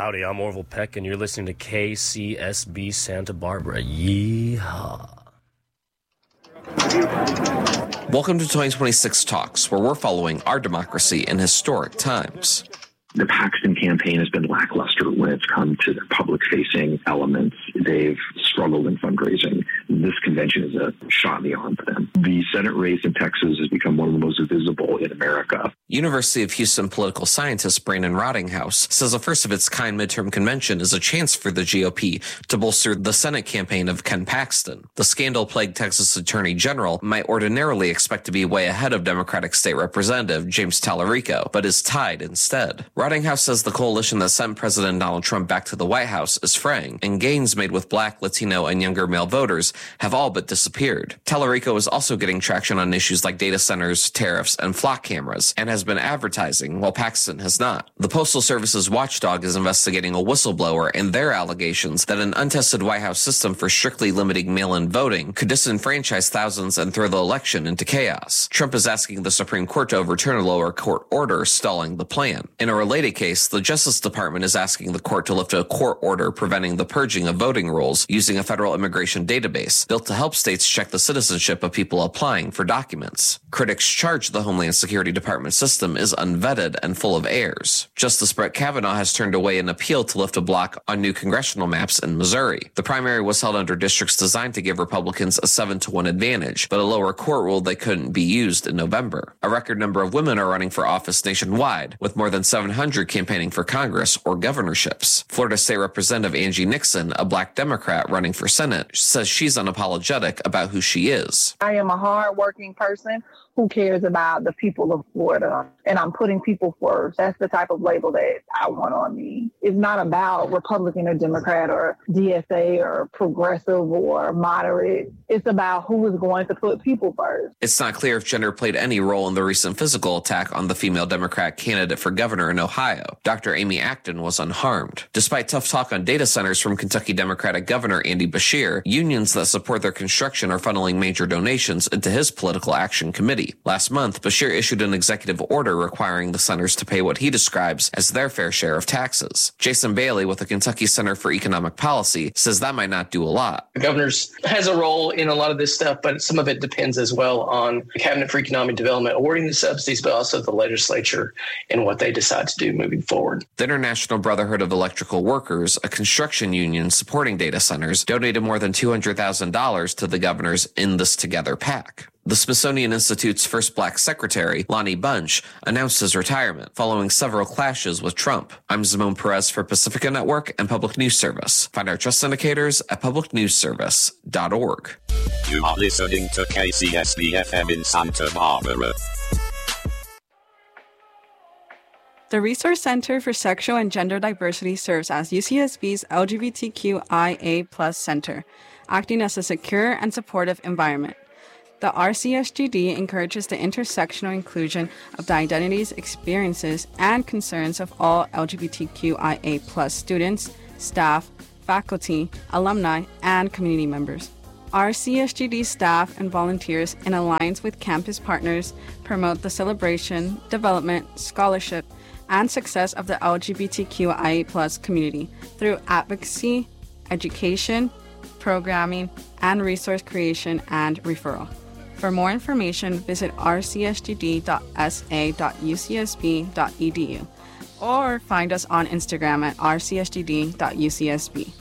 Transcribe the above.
Howdy, I'm Orville Peck, and you're listening to KCSB Santa Barbara. Yeehaw. Welcome to 2026 Talks, where we're following our democracy in historic times. The Paxton campaign has been lackluster when it's come to the public-facing elements. They've struggled in fundraising. This convention is a shot in the arm for them. The Senate race in Texas has become one of the most visible in America. University of Houston political scientist Brandon Rottinghouse says a first-of-its-kind midterm convention is a chance for the GOP to bolster the Senate campaign of Ken Paxton. The scandal-plagued Texas Attorney General might ordinarily expect to be way ahead of Democratic State Representative James Tallarico, but is tied instead. Rottinghouse says the coalition that sent President Donald Trump back to the White House is fraying, and gains made with Black, Latino, and younger male voters have all but disappeared. Tallarico is also getting traction on issues like data centers, tariffs, and flock cameras, and has been advertising, while Paxton has not. The Postal Service's watchdog is investigating a whistleblower and their allegations that an untested White House system for strictly limiting mail-in voting could disenfranchise thousands and throw the election into chaos. Trump is asking the Supreme Court to overturn a lower court order stalling the plan. In a related case, the Justice Department is asking the court to lift a court order preventing the purging of voting rolls using a federal immigration database built to help states check the citizenship of people applying for documents. Critics charge the Homeland Security Department system is unvetted and full of errors. Justice Brett Kavanaugh has turned away an appeal to lift a block on new congressional maps in Missouri. The primary was held under districts designed to give Republicans a 7-1 advantage, but a lower court ruled they couldn't be used in November. A record number of women are running for office nationwide, with more than 700 campaigning for Congress or governorships. Florida State Representative Angie Nixon, a Black Democrat running for Senate, says she's unapologetic about who she is. I am a hard-working person who cares about the people of Florida, and I'm putting people first. That's the type of label that I want on me. It's not about Republican or Democrat or DSA or progressive or moderate. It's about who is going to put people first. It's not clear if gender played any role in the recent physical attack on the female Democrat candidate for governor in Ohio. Dr. Amy Acton was unharmed. Despite tough talk on data centers from Kentucky Democratic Governor Andy Beshear, unions that support their construction are funneling major donations into his political action committee. Last month, Beshear issued an executive order requiring the centers to pay what he describes as their fair share of taxes. Jason Bailey with the Kentucky Center for Economic Policy says that might not do a lot. The governor has a role in a lot of this stuff, but some of it depends as well on the Cabinet for Economic Development awarding the subsidies, but also the legislature and what they decide to do moving forward. The International Brotherhood of Electrical Workers, a construction union supporting data centers, donated more than $200,000 to the governors in this Together PAC. The Smithsonian Institute's first Black secretary, Lonnie Bunch, announced his retirement following several clashes with Trump. I'm Zimone Perez for Pacifica Network and Public News Service. Find our trust indicators at publicnewsservice.org. You are listening to KCSB-FM in Santa Barbara. The Resource Center for Sexual and Gender Diversity serves as UCSB's LGBTQIA+ center, acting as a secure and supportive environment. The RCSGD encourages the intersectional inclusion of the identities, experiences, and concerns of all LGBTQIA+ students, staff, faculty, alumni, and community members. RCSGD staff and volunteers, in alliance with campus partners, promote the celebration, development, scholarship, and success of the LGBTQIA+ community through advocacy, education, programming, and resource creation and referral. For more information, visit rcsgd.sa.ucsb.edu or find us on Instagram at rcsgd.ucsb.